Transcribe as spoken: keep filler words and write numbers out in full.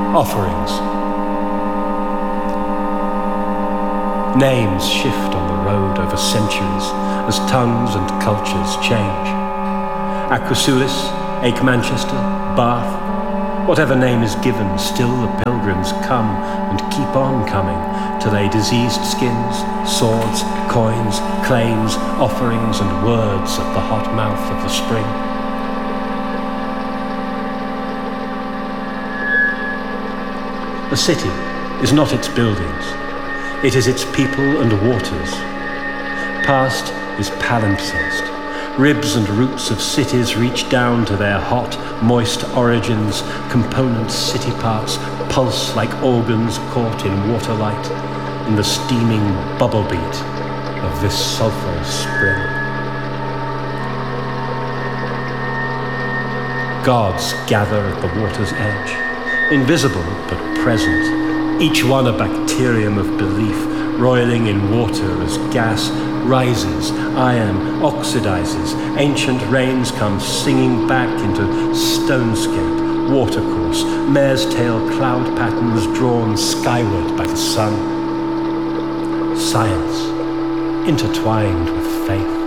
Offerings. Names shift on the road over centuries as tongues and cultures change. Akrasulis, Ake Manchester, Bath, whatever name is given, still the pilgrims come and keep on coming to lay diseased skins, swords, coins, claims, offerings and words at the hot mouth of the spring. A city is not its buildings, it is its people and waters. Past is palimpsest. Ribs and roots of cities reach down to their hot, moist origins. Component city parts pulse like organs caught in water light in the steaming bubble beat of this sulphurous spring. Gods gather at the water's edge, invisible but present, each one a bacterium of belief, roiling in water as gas rises, iron oxidizes, ancient rains come singing back into stonescape, watercourse, mare's tail cloud patterns drawn skyward by the sun. Science, intertwined with faith.